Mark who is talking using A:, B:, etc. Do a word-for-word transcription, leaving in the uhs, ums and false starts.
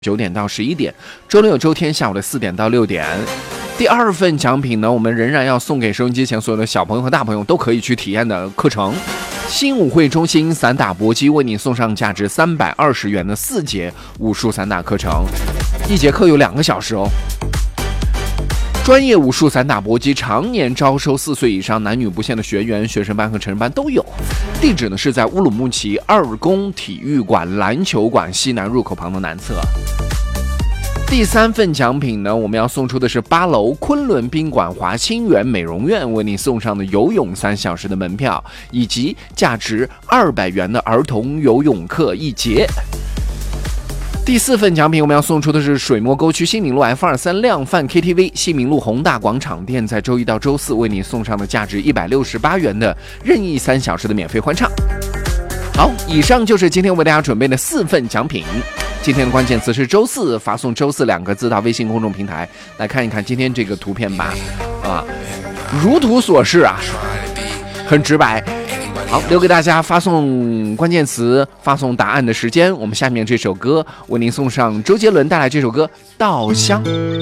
A: 九点到十一点，周六周天下午的四点到六点。第二份奖品呢，我们仍然要送给收音机前所有的小朋友和大朋友都可以去体验的课程。新武会中心散打搏击为你送上价值三百二十元的四节武术散打课程，一节课有两个小时哦。专业武术散打搏击常年招收四岁以上男女不限的学员，学生班和成人班都有。地址呢是在乌鲁木齐二宫体育馆篮球馆西南入口旁的南侧。第三份奖品呢，我们要送出的是八楼昆仑宾馆华清园美容院为你送上的游泳三小时的门票，以及价值二百元的儿童游泳课一节。第四份奖品我们要送出的是水墨沟区新民路 F 二三 量贩 K T V 新民路宏大广场店在周一到周四为你送上的价值一百六十八元的任意三小时的免费欢唱。好，以上就是今天为大家准备的四份奖品。今天的关键词是周四，发送周四两个字到微信公众平台来看一看今天这个图片吧。啊，如图所示啊，很直白。好，留给大家发送关键词、发送答案的时间。我们下面这首歌为您送上周杰伦带来这首歌《稻香》。